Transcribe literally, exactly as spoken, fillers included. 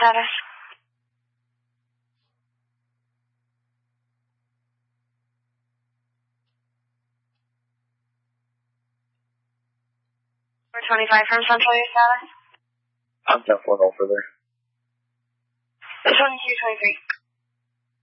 status? four twenty-five from Central, your status? I'm ten four oh for there. twenty-two twenty-three.